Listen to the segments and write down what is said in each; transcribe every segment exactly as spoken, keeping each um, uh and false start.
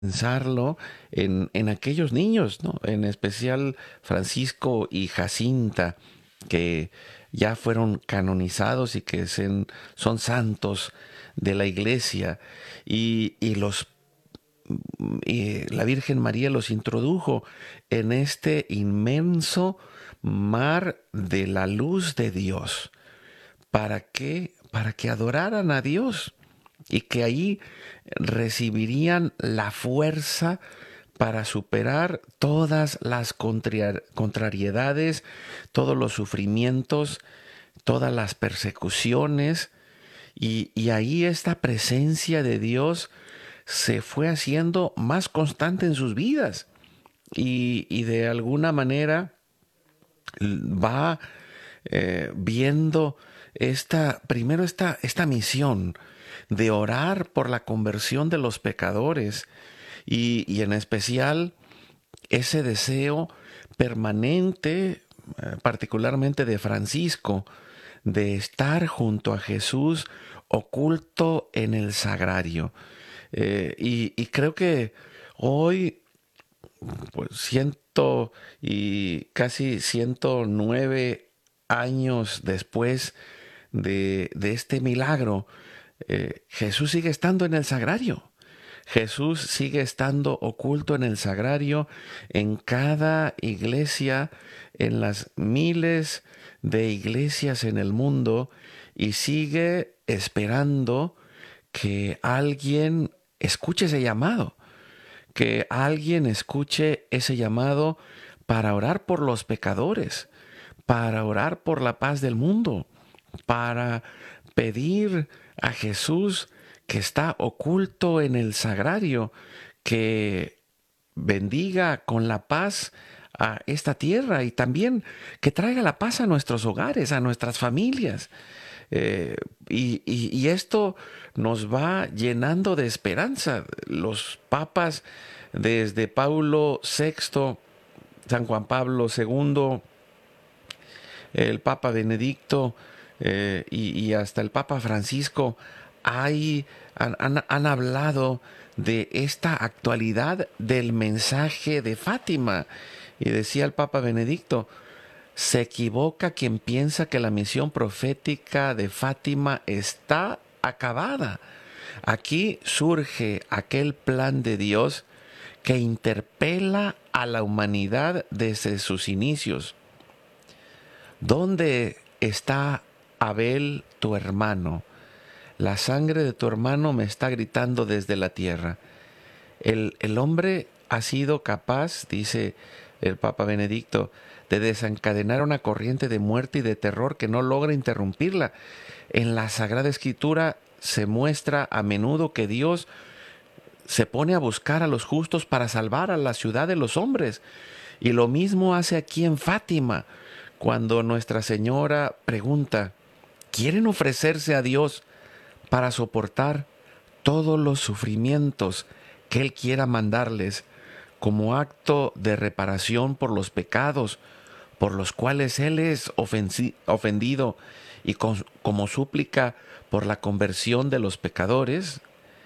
pensarlo en, en aquellos niños, ¿no? En especial Francisco y Jacinta, que ya fueron canonizados y que sen- son santos de la iglesia, y, y los y la Virgen María los introdujo en este inmenso mar de la luz de Dios. ¿Para qué? Para que adoraran a Dios y que ahí recibirían la fuerza para superar todas las contrariedades, contrariedades, todos los sufrimientos, todas las persecuciones. Y, y ahí esta presencia de Dios se fue haciendo más constante en sus vidas. Y, y de alguna manera va eh, viendo esta, primero esta, esta misión de orar por la conversión de los pecadores y, y en especial ese deseo permanente, eh, particularmente de Francisco, de estar junto a Jesús oculto en el sagrario. Eh, y, y creo que hoy, pues ciento y casi ciento nueve años después de, de este milagro, eh, Jesús sigue estando en el sagrario. Jesús sigue estando oculto en el sagrario, en cada iglesia, en las miles de iglesias en el mundo, y sigue esperando que alguien escuche ese llamado, que alguien escuche ese llamado para orar por los pecadores, para orar por la paz del mundo, para pedir a Jesús que está oculto en el sagrario, que bendiga con la paz a esta tierra y también que traiga la paz a nuestros hogares, a nuestras familias. Eh, y, y- y esto nos va llenando de esperanza. Los papas, desde Paulo sexto, San Juan Pablo segundo, el Papa Benedicto eh, y, y hasta el Papa Francisco, hay, han, han- han hablado de esta actualidad del mensaje de Fátima. Y decía el Papa Benedicto, se equivoca quien piensa que la misión profética de Fátima está acabada. Aquí surge aquel plan de Dios que interpela a la humanidad desde sus inicios. ¿Dónde está Abel, tu hermano? La sangre de tu hermano me está gritando desde la tierra. El, el hombre ha sido capaz, dice el Papa Benedicto, de desencadenar una corriente de muerte y de terror que no logra interrumpirla. En la Sagrada Escritura se muestra a menudo que Dios se pone a buscar a los justos para salvar a la ciudad de los hombres. Y lo mismo hace aquí en Fátima, cuando Nuestra Señora pregunta, ¿quieren ofrecerse a Dios para soportar todos los sufrimientos que Él quiera mandarles como acto de reparación por los pecados por los cuales Él es ofensi- ofendido y con- como súplica por la conversión de los pecadores?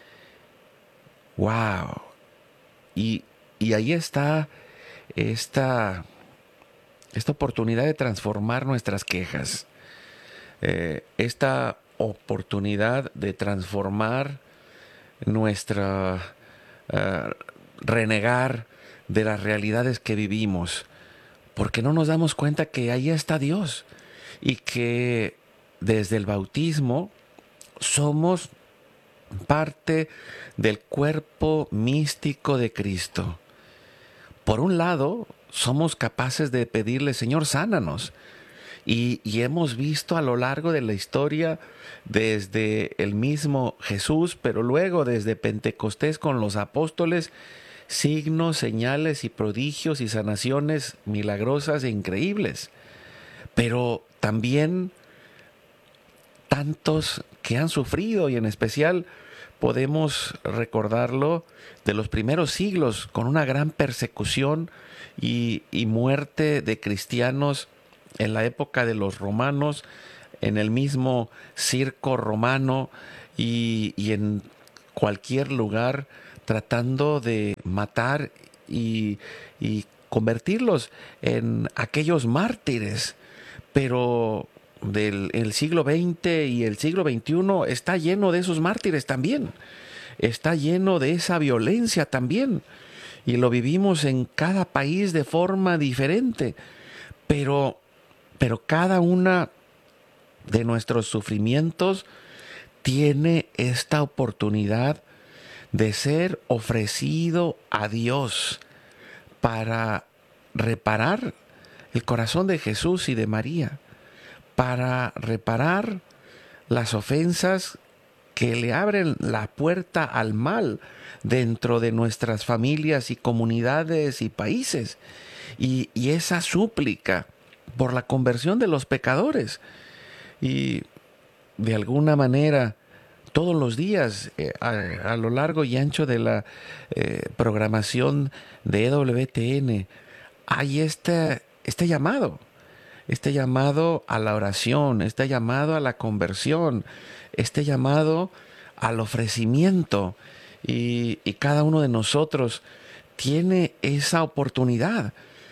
¡Wow! Y, y ahí está esta, esta oportunidad de transformar nuestras quejas, eh, esta oportunidad de transformar nuestra eh, renegar de las realidades que vivimos, porque no nos damos cuenta que ahí está Dios y que desde el bautismo somos parte del cuerpo místico de Cristo. Por un lado, somos capaces de pedirle, Señor, sánanos. Y, y hemos visto a lo largo de la historia, desde el mismo Jesús, pero luego desde Pentecostés con los apóstoles, signos, señales y prodigios y sanaciones milagrosas e increíbles. Pero también tantos que han sufrido, y en especial podemos recordarlo de los primeros siglos con una gran persecución y, y muerte de cristianos en la época de los romanos, en el mismo circo romano y, y en cualquier lugar tratando de matar y, y convertirlos en aquellos mártires. Pero del el siglo veinte y el siglo veintiuno está lleno de esos mártires también. Está lleno de esa violencia también. Y lo vivimos en cada país de forma diferente. Pero, pero cada una de nuestros sufrimientos tiene esta oportunidad de ser ofrecido a Dios para reparar el corazón de Jesús y de María, para reparar las ofensas que le abren la puerta al mal dentro de nuestras familias y comunidades y países. Y, y esa súplica por la conversión de los pecadores. Y de alguna manera, todos los días, eh, a, a lo largo y ancho de la eh, programación de E W T N, hay este, este llamado, este llamado a la oración, este llamado a la conversión, este llamado al ofrecimiento. Y, y cada uno de nosotros tiene esa oportunidad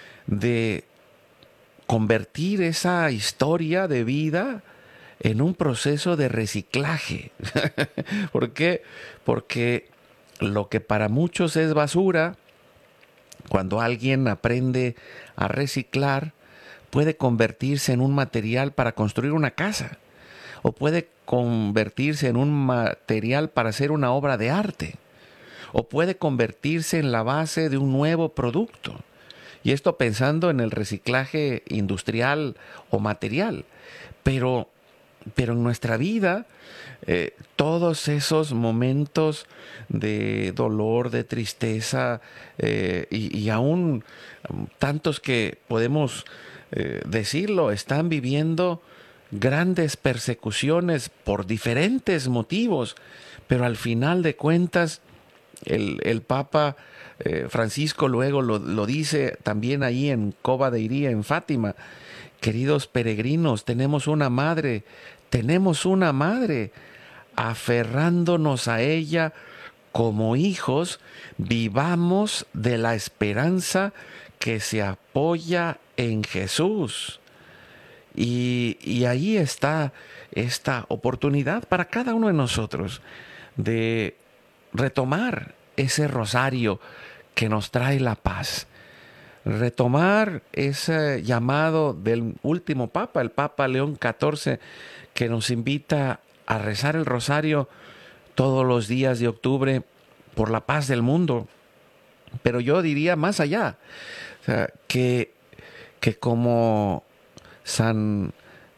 de convertir esa historia de vida en un proceso de reciclaje. ¿Por qué? Porque lo que para muchos es basura, cuando alguien aprende a reciclar, puede convertirse en un material para construir una casa, o puede convertirse en un material para hacer una obra de arte, o puede convertirse en la base de un nuevo producto. Y esto pensando en el reciclaje industrial o material. Pero Pero en nuestra vida, eh, todos esos momentos de dolor, de tristeza, eh, y, y aún um, tantos que podemos eh, decirlo, están viviendo grandes persecuciones por diferentes motivos, pero al final de cuentas, el, el Papa eh, Francisco luego lo, lo dice también ahí en Cova de Iría, en Fátima: queridos peregrinos, tenemos una madre, tenemos una madre, aferrándonos a ella como hijos, vivamos de la esperanza que se apoya en Jesús. Y, y ahí está esta oportunidad para cada uno de nosotros de retomar ese rosario que nos trae la paz. Retomar ese llamado del último Papa, el Papa León catorce, que nos invita a rezar el rosario todos los días de octubre por la paz del mundo. Pero yo diría más allá, o sea, que, que como San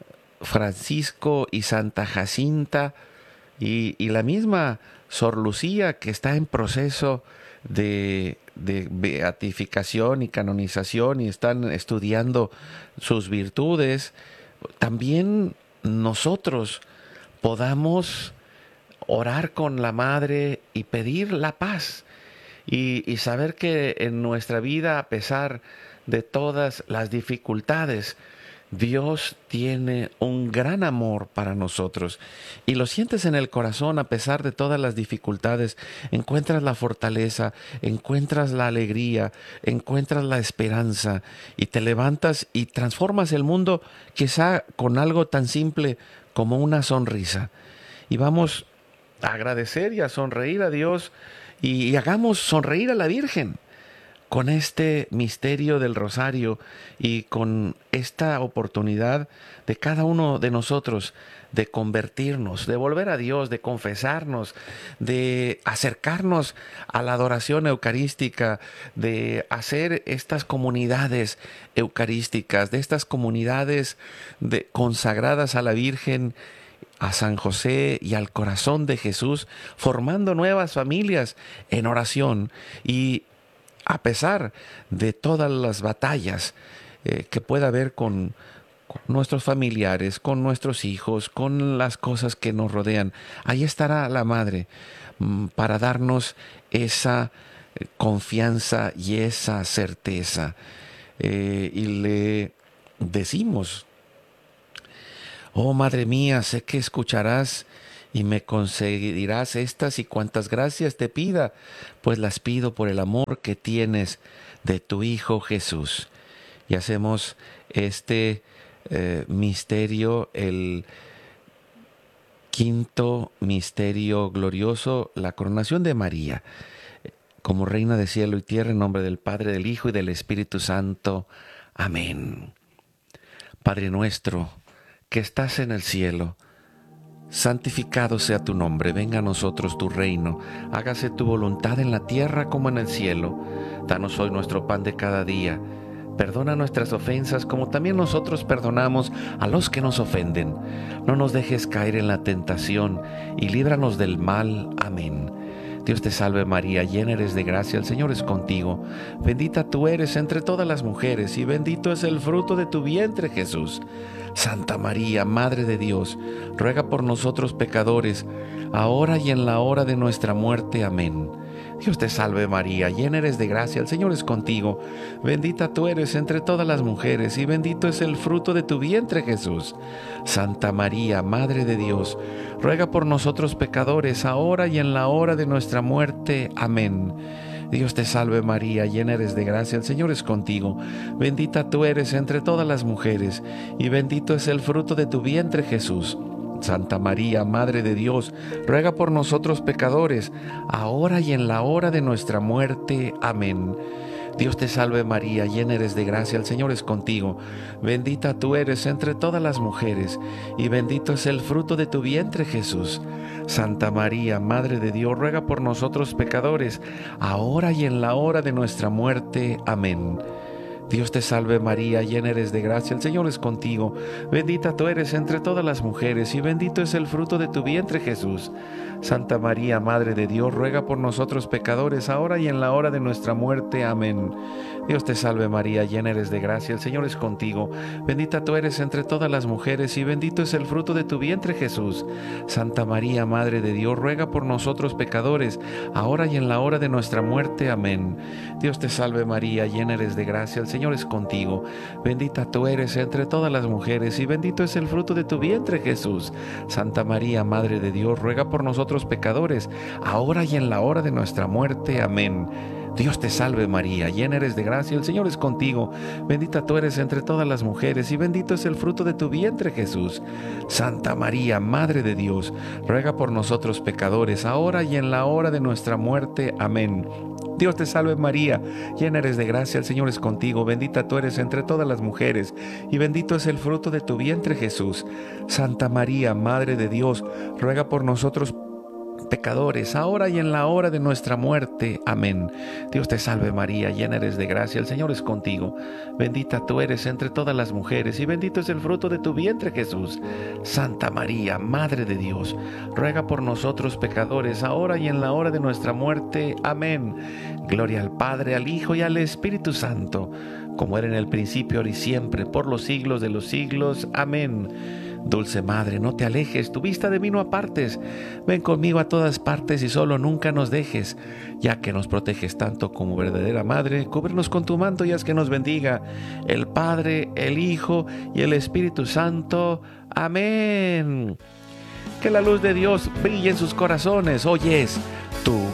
Francisco y Santa Jacinta y, y la misma Sor Lucía, que está en proceso de, de beatificación y canonización y están estudiando sus virtudes, también nosotros podamos orar con la Madre y pedir la paz y, y saber que en nuestra vida, a pesar de todas las dificultades, Dios tiene un gran amor para nosotros y lo sientes en el corazón. A pesar de todas las dificultades, encuentras la fortaleza, encuentras la alegría, encuentras la esperanza y te levantas y transformas el mundo, quizá con algo tan simple como una sonrisa. Y vamos a agradecer y a sonreír a Dios y, y hagamos sonreír a la Virgen con este misterio del rosario y con esta oportunidad de cada uno de nosotros de convertirnos, de volver a Dios, de confesarnos, de acercarnos a la adoración eucarística, de hacer estas comunidades eucarísticas, de estas comunidades de, consagradas a la Virgen, a San José y al corazón de Jesús, formando nuevas familias en oración. Y a pesar de todas las batallas eh, que pueda haber con, con nuestros familiares, con nuestros hijos, con las cosas que nos rodean, ahí estará la Madre mm, para darnos esa eh, confianza y esa certeza. Eh, y le decimos: oh Madre mía, sé que escucharás y me concederás estas y cuantas gracias te pida, pues las pido por el amor que tienes de tu Hijo Jesús. Y hacemos este eh, misterio, el quinto misterio glorioso, la coronación de María, como Reina de cielo y tierra, en nombre del Padre, del Hijo y del Espíritu Santo. Amén. Padre nuestro, que estás en el cielo, santificado sea tu nombre, venga a nosotros tu reino, hágase tu voluntad en la tierra como en el cielo. Danos hoy nuestro pan de cada día. Perdona nuestras ofensas como también nosotros perdonamos a los que nos ofenden. No nos dejes caer en la tentación y líbranos del mal. Amén. Dios te salve María, llena eres de gracia, el Señor es contigo. Bendita tú eres entre todas las mujeres y bendito es el fruto de tu vientre, Jesús. Santa María, Madre de Dios, ruega por nosotros pecadores, ahora y en la hora de nuestra muerte. Amén. Dios te salve María, llena eres de gracia, el Señor es contigo. Bendita tú eres entre todas las mujeres y bendito es el fruto de tu vientre, Jesús. Santa María, Madre de Dios, ruega por nosotros pecadores, ahora y en la hora de nuestra muerte. Amén. Dios te salve María, llena eres de gracia, el Señor es contigo. Bendita tú eres entre todas las mujeres y bendito es el fruto de tu vientre, Jesús. Santa María, Madre de Dios, ruega por nosotros pecadores, ahora y en la hora de nuestra muerte. Amén. Dios te salve María, llena eres de gracia, el Señor es contigo. Bendita tú eres entre todas las mujeres, y bendito es el fruto de tu vientre, Jesús. Santa María, Madre de Dios, ruega por nosotros pecadores, ahora y en la hora de nuestra muerte. Amén. Dios te salve María, llena eres de gracia, el Señor es contigo. Bendita tú eres entre todas las mujeres y bendito es el fruto de tu vientre, Jesús. Santa María, Madre de Dios, ruega por nosotros pecadores, ahora y en la hora de nuestra muerte. Amén. Dios te salve María, llena eres de gracia, el Señor es contigo. Bendita tú eres entre todas las mujeres y bendito es el fruto de tu vientre, Jesús. Santa María, Madre de Dios, ruega por nosotros pecadores, ahora y en la hora de nuestra muerte. Amén. Dios te salve María, llena eres de gracia, el Señor es contigo. Bendita tú eres entre todas las mujeres y bendito es el fruto de tu vientre, Jesús. Santa María, Madre de Dios, ruega por nosotros pecadores, ahora y en la hora de nuestra muerte. Amén. Dios te salve María, llena eres de gracia, el Señor es contigo. Bendita tú eres entre todas las mujeres y bendito es el fruto de tu vientre, Jesús. Santa María, Madre de Dios, ruega por nosotros pecadores, ahora y en la hora de nuestra muerte. Amén. Dios te salve María, llena eres de gracia, el Señor es contigo. Bendita tú eres entre todas las mujeres y bendito es el fruto de tu vientre, Jesús. Santa María, Madre de Dios, ruega por nosotros pecadores, ahora y en la hora de nuestra muerte. Amén. Dios te salve María, llena eres de gracia, el Señor es contigo. Bendita tú eres entre todas las mujeres y bendito es el fruto de tu vientre, Jesús. Santa María, Madre de Dios, ruega por nosotros pecadores, ahora y en la hora de nuestra muerte. Amén. Gloria al Padre, al Hijo y al Espíritu Santo, como era en el principio, ahora y siempre, por los siglos de los siglos. Amén. Dulce Madre, no te alejes, tu vista de mí no apartes. Ven conmigo a todas partes y solo nunca nos dejes. Ya que nos proteges tanto como verdadera Madre, cúbrenos con tu manto y haz que nos bendiga el Padre, el Hijo y el Espíritu Santo. Amén. Que la luz de Dios brille en sus corazones. Hoy es tu